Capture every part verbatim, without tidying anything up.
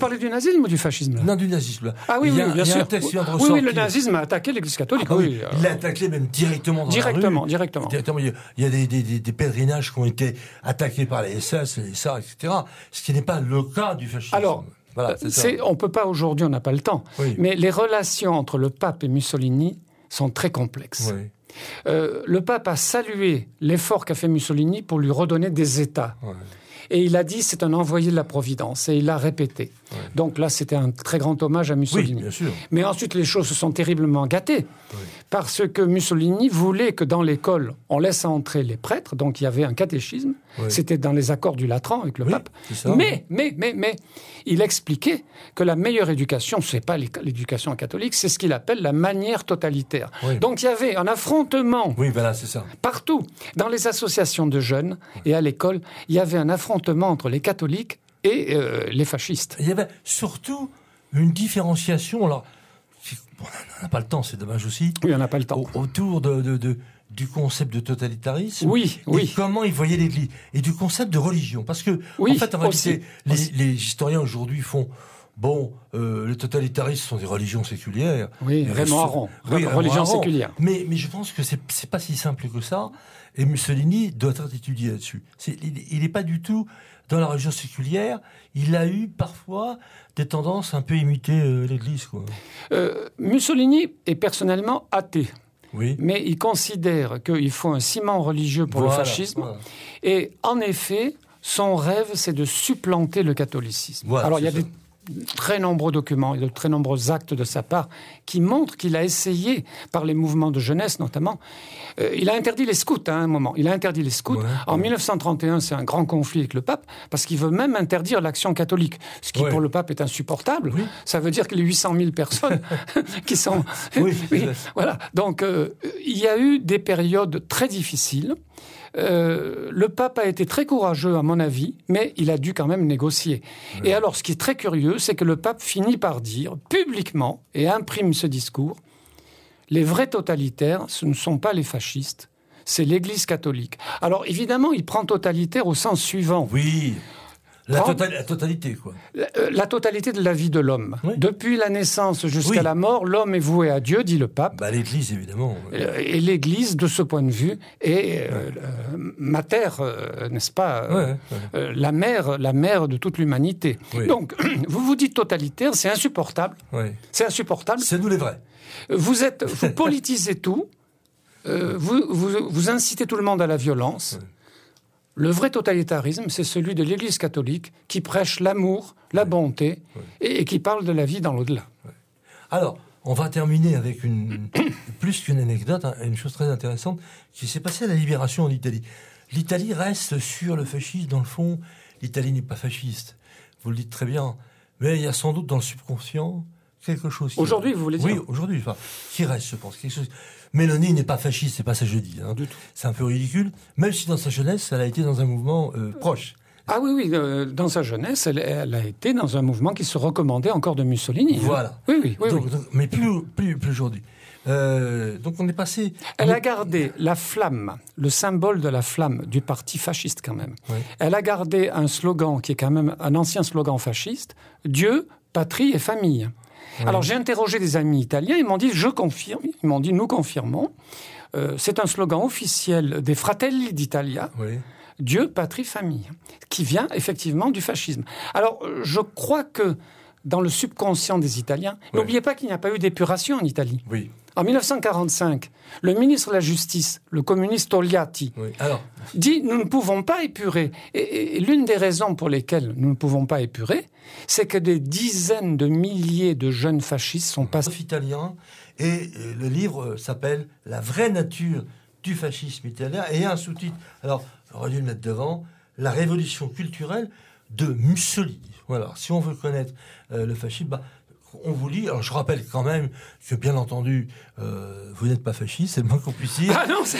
parlez du nazisme ou du fascisme là? Non, du nazisme. Là. Ah oui, il y a, oui, bien il y a sûr. Un texte qui vient de oui, oui, le ressortir. nazisme a attaqué l'Église catholique. Ah, oui, oui. Il l'a attaqué même directement dans directement, la rue. Directement, directement. Il y a, il y a des, des, des, des pèlerinages qui ont été attaqués par les S S, les S A R, et cetera. Ce qui n'est pas le cas du fascisme. Alors, voilà, c'est ça. C'est, on ne peut pas aujourd'hui, on n'a pas le temps. Oui. Mais les relations entre le pape et Mussolini sont très complexes. Oui. Euh, le pape a salué l'effort qu'a fait Mussolini pour lui redonner des États. Oui. Et il a dit c'est un envoyé de la Providence. Et il l'a répété. Ouais. Donc là, c'était un très grand hommage à Mussolini. Oui, bien sûr. Mais ensuite, les choses se sont terriblement gâtées. Oui. Parce que Mussolini voulait que dans l'école, on laisse entrer les prêtres. Donc il y avait un catéchisme. Oui. C'était dans les accords du Latran avec le oui, pape. C'est ça, mais, mais, mais, mais, il expliquait que la meilleure éducation, ce n'est pas l'éducation catholique, c'est ce qu'il appelle la manière totalitaire. Oui. Donc il y avait un affrontement. Oui, voilà, c'est ça. Partout, dans les associations de jeunes et à l'école, il y avait un affrontement entre les catholiques et euh, les fascistes. Il y avait surtout une différenciation. Alors, bon, on n'a pas le temps, c'est dommage aussi. Oui, on n'a pas le temps. Autour de, de, de, du concept de totalitarisme. Oui, et oui. Comment ils voyaient l'Église. Et du concept de religion. Parce que, oui, en fait, en réalité, les, aussi. les historiens aujourd'hui font. Bon, euh, les totalitaristes sont des religions séculières. Oui, Raymond Aron, oui, religion Aron. séculière. Mais, mais je pense que c'est, c'est pas si simple que ça. Et Mussolini doit être étudié là-dessus. C'est, il n'est pas du tout dans la religion séculière. Il a eu parfois des tendances un peu imiter euh, l'Église, quoi. Euh, Mussolini est personnellement athée. Oui. Mais il considère qu'il faut un ciment religieux pour voilà, le fascisme. Voilà. Et en effet, son rêve, c'est de supplanter le catholicisme. Voilà, Alors, il y a ça. des très nombreux documents et de très nombreux actes de sa part qui montrent qu'il a essayé, par les mouvements de jeunesse notamment, euh, il a interdit les scouts à un moment. Il a interdit les scouts. Ouais, en ouais. mille neuf cent trente et un, c'est un grand conflit avec le pape, parce qu'il veut même interdire l'action catholique, ce qui Ouais. pour le pape est insupportable. Oui. Ça veut dire que les huit cent mille personnes qui sont... Oui, oui, voilà. Donc, euh, il y a eu des périodes très difficiles. Euh, le pape a été très courageux, à mon avis, mais il a dû quand même négocier. Ouais. Et alors, ce qui est très curieux, c'est que le pape finit par dire publiquement, et imprime ce discours, les vrais totalitaires, ce ne sont pas les fascistes, c'est l'Église catholique. Alors, évidemment, il prend totalitaire au sens suivant. Oui. La, Prend- tota- la totalité, quoi. La, euh, la totalité de la vie de l'homme. Oui. Depuis la naissance jusqu'à Oui. la mort, l'homme est voué à Dieu, dit le pape. Bah, l'Église, évidemment. Euh, Et l'Église, de ce point de vue, est euh, euh, mater, euh, n'est-ce pas euh, Ouais, ouais. euh, la mère, la mère de toute l'humanité. Oui. Donc, vous vous dites totalitaire, c'est insupportable. Ouais. C'est insupportable. C'est nous les vrais. Vous êtes, vous politisez tout. Euh, vous, vous, vous incitez tout le monde à la violence. Ouais. Le vrai totalitarisme, c'est celui de l'Église catholique qui prêche l'amour, la bonté Ouais. et, et qui parle de la vie dans l'au-delà. Alors, on va terminer avec une, plus qu'une anecdote, hein, une chose très intéressante qui s'est passée à la Libération en Italie. L'Italie reste sur le fascisme, dans le fond. L'Italie n'est pas fasciste. Vous le dites très bien. Mais il y a sans doute dans le subconscient quelque chose. Qui Aujourd'hui, vous voulez dire ? Oui, aujourd'hui, enfin, qui reste, je pense. Quelque chose. Mélanie n'est pas fasciste, c'est pas ça que je dis. Hein. Du tout. C'est un peu ridicule, même si dans sa jeunesse, elle a été dans un mouvement euh, proche. Ah oui, oui, euh, dans sa jeunesse, elle, elle a été dans un mouvement qui se recommandait encore de Mussolini. hein. Voilà. Oui, oui, oui. donc, oui. donc, mais plus, plus, plus aujourd'hui. Euh, donc on est passé. Elle on a est- gardé la flamme, le symbole de la flamme du parti fasciste quand même. Ouais. Elle a gardé un slogan qui est quand même un ancien slogan fasciste, Dieu, patrie et famille. Ouais. Alors j'ai interrogé des amis italiens, ils m'ont dit, je confirme, ils m'ont dit, nous confirmons. Euh, c'est un slogan officiel des Fratelli d'Italia, Oui. Dieu, patrie, famille, qui vient effectivement du fascisme. Alors je crois que dans le subconscient des Italiens, Ouais. n'oubliez pas qu'il n'y a pas eu d'épuration en Italie. Oui. En mille neuf cent quarante-cinq, le ministre de la Justice, le communiste Togliatti, Oui. Alors, dit « nous ne pouvons pas épurer ». Et, et l'une des raisons pour lesquelles nous ne pouvons pas épurer, c'est que des dizaines de milliers de jeunes fascistes sont passés. italien, et euh, le livre euh, s'appelle « La vraie nature du fascisme italien » et il y a un sous-titre, alors j'aurais dû le mettre devant, « La révolution culturelle de Mussolini ». Voilà, si on veut connaître euh, le fascisme, bah, on vous lit. Alors je rappelle quand même que bien entendu, euh, vous n'êtes pas fasciste, c'est le moins qu'on puisse dire. Ah non, c'est...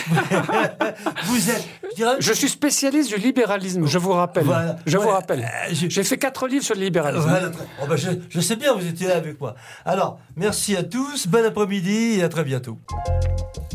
Vous êtes, je dirais, Je suis spécialiste du libéralisme, je vous rappelle. Voilà. Je vous Ouais, rappelle. euh, je- J'ai fait quatre livres sur le libéralisme. Voilà. Oh, bah, je, je sais bien, vous étiez là avec moi. Alors, merci à tous, bon après-midi et à très bientôt.